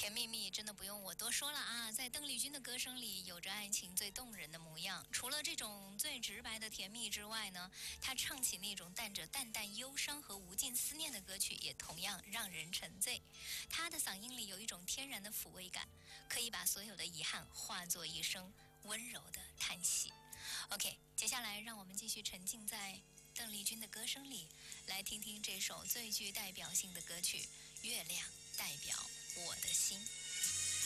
甜蜜蜜真的不用我多说了啊，在邓丽君的歌声里有着爱情最动人的模样。除了这种最直白的甜蜜之外呢，她唱起那种带着淡淡忧伤和无尽思念的歌曲，也同样让人沉醉。她的嗓音里有一种天然的抚慰感，可以把所有的遗憾化作一声温柔的叹息。OK， 接下来让我们继续沉浸在邓丽君的歌声里，来听听这首最具代表性的歌曲《月亮代表我的心》。